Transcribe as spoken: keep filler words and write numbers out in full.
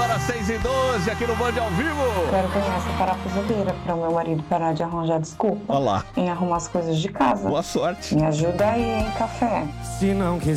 Agora seis e doze aqui no Band ao vivo. Quero ganhar essa parafusadeira para o meu marido parar de arranjar desculpa Olá. em arrumar as coisas de casa. Boa sorte. Me ajuda aí, hein, café. Se não quiser